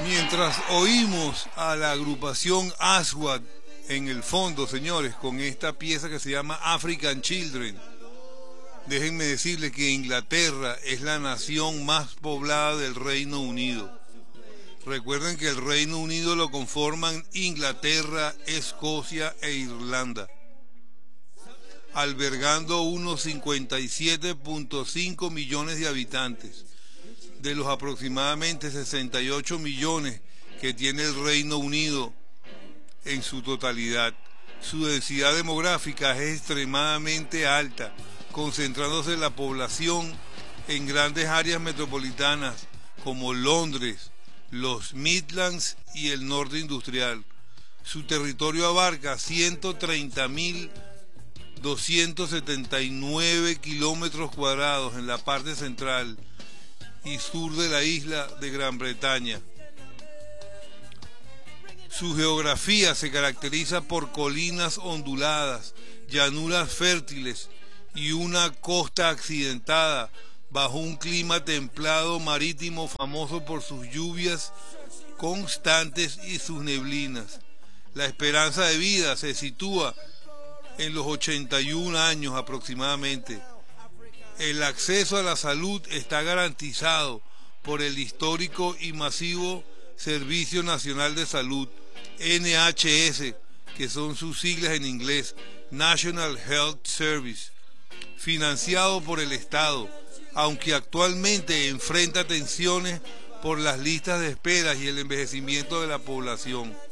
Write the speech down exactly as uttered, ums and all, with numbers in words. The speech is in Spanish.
Mientras oímos a la agrupación Aswad en el fondo, señores, con esta pieza que se llama African Children, déjenme decirles que Inglaterra es la nación más poblada del Reino Unido. Recuerden que el Reino Unido lo conforman Inglaterra, Escocia e Irlanda, albergando unos cincuenta y siete punto cinco millones de habitantes, de los aproximadamente sesenta y ocho millones que tiene el Reino Unido en su totalidad. Su densidad demográfica es extremadamente alta, concentrándose la población en grandes áreas metropolitanas como Londres, los Midlands y el norte industrial. Su territorio abarca ciento treinta mil doscientos setenta y nueve kilómetros cuadrados en la parte central y sur de la isla de Gran Bretaña. Su geografía se caracteriza por colinas onduladas, llanuras fértiles y una costa accidentada bajo un clima templado marítimo famoso por sus lluvias constantes y sus neblinas. La esperanza de vida se sitúa en los ochenta y un años aproximadamente. El acceso a la salud está garantizado por el histórico y masivo Servicio Nacional de Salud, N H S, que son sus siglas en inglés, National Health Service, financiado por el Estado, aunque actualmente enfrenta tensiones por las listas de espera y el envejecimiento de la población.